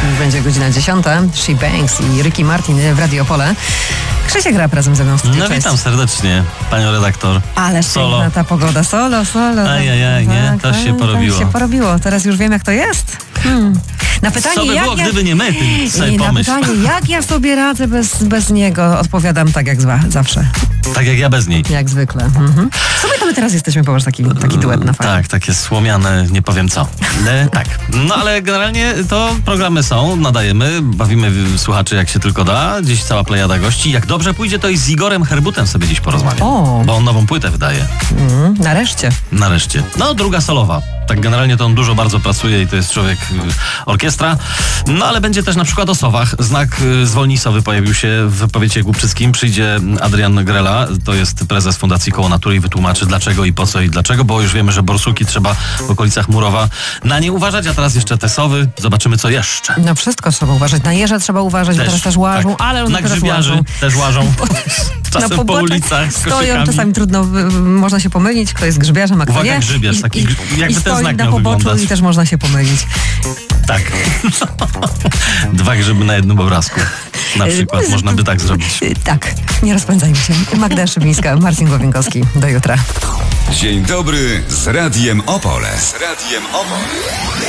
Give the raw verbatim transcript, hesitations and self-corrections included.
już będzie godzina dziesiąta. She Banks i Ricky Martin w Radio Opole. Krzysiek Grab razem ze mną w studiu. No Cześć. witam serdecznie, panią redaktor. Ale Solo. piękna ta pogoda. Solo, solo. Ajajaj, nie? Tak, To tak, się porobiło. Tak się porobiło. Teraz już wiem, jak to jest. Hmm. Na pytanie, Co by jak było, ja... gdyby nie my, ty sobie I na pomyśl. pytanie, jak ja sobie radzę bez, bez niego, odpowiadam tak jak zwa, zawsze. Tak jak ja bez niej. Jak zwykle. Mhm. W sumie to my teraz jesteśmy, popatrz, taki, taki duet na fajnie. Tak, takie słomiane, nie powiem co. Ale, tak. No ale generalnie to programy są, nadajemy, bawimy słuchaczy jak się tylko da. Dziś cała plejada gości. Jak dobrze pójdzie, to i z Igorem Herbutem sobie dziś porozmawiam. O. Bo on nową płytę wydaje. Mm, nareszcie. Nareszcie. No, druga solowa. Tak generalnie to on dużo bardzo pracuje i to jest człowiek y, orkiestra. No ale będzie też na przykład o sowach. Znak y, zwolnij sowy pojawił się w powiecie głubczyckim. Przyjdzie Adrian Grela, to jest prezes Fundacji Koło Natury i wytłumaczy dlaczego i po co i dlaczego, bo już wiemy, że borsuki trzeba w okolicach Murowa na nie uważać, a teraz jeszcze te sowy. Zobaczymy co jeszcze. Na wszystko trzeba uważać. Na jeże trzeba uważać, Też, bo teraz też łażą, tak. ale one Na teraz grzybiarzy łażą. też łażą. Czasem Na po poboczach ulicach z stoją, koszykami. czasami trudno, y, można się pomylić, kto jest grzybiarzem, a kto Uwaga, nie. grzybiarz, I, taki i, grz- jakby i ten stoi znak na miał poboczu wyglądać. i też można się pomylić. Tak. Dwa grzyby na jednym obrazku. Na przykład można by tak zrobić. Y, Tak, nie rozpędzajmy się. Magda Szybińska, Marcin Głowienkowski. Do jutra. Dzień dobry z Radiem Opole. Z Radiem Opole.